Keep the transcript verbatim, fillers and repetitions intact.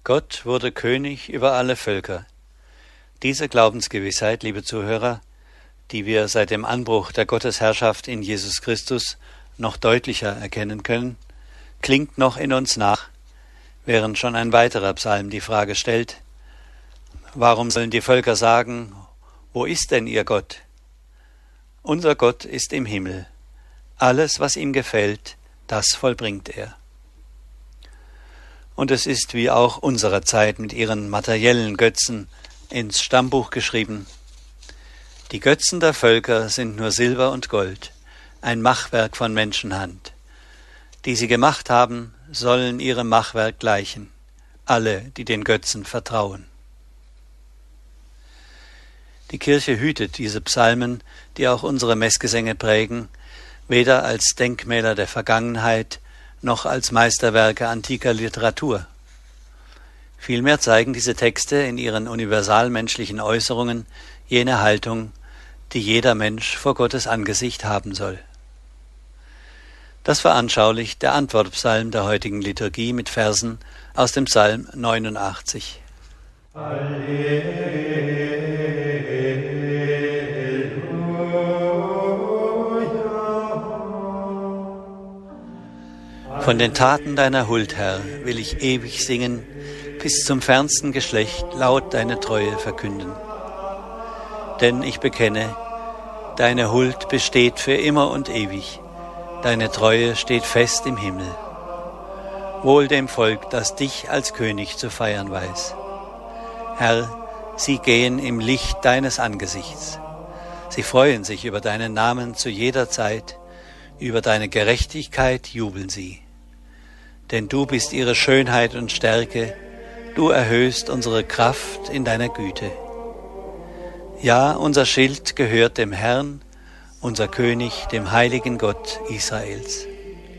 Gott wurde König über alle Völker. Diese Glaubensgewissheit, liebe Zuhörer, die wir seit dem Anbruch der Gottesherrschaft in Jesus Christus noch deutlicher erkennen können, klingt noch in uns nach, während schon ein weiterer Psalm die Frage stellt: Warum sollen die Völker sagen, wo ist denn ihr Gott? Unser Gott ist im Himmel. Alles, was ihm gefällt, das vollbringt er. Und es ist wie auch unserer Zeit mit ihren materiellen Götzen ins Stammbuch geschrieben: Die Götzen der Völker sind nur Silber und Gold, ein Machwerk von Menschenhand. Die sie gemacht haben, sollen ihrem Machwerk gleichen, alle, die den Götzen vertrauen. Die Kirche hütet diese Psalmen, die auch unsere Messgesänge prägen, weder als Denkmäler der Vergangenheit noch als Meisterwerke antiker Literatur. Vielmehr zeigen diese Texte in ihren universalmenschlichen Äußerungen jene Haltung, die jeder Mensch vor Gottes Angesicht haben soll. Das veranschaulicht der Antwortpsalm der heutigen Liturgie mit Versen aus dem Psalm neunundachtzig. Halleluja. Von den Taten deiner Huld, Herr, will ich ewig singen, bis zum fernsten Geschlecht laut deine Treue verkünden. Denn ich bekenne, deine Huld besteht für immer und ewig, deine Treue steht fest im Himmel. Wohl dem Volk, das dich als König zu feiern weiß. Herr, sie gehen im Licht deines Angesichts. Sie freuen sich über deinen Namen zu jeder Zeit, über deine Gerechtigkeit jubeln sie. Denn du bist ihre Schönheit und Stärke, du erhöhst unsere Kraft in deiner Güte. Ja, unser Schild gehört dem Herrn, unser König, dem heiligen Gott Israels.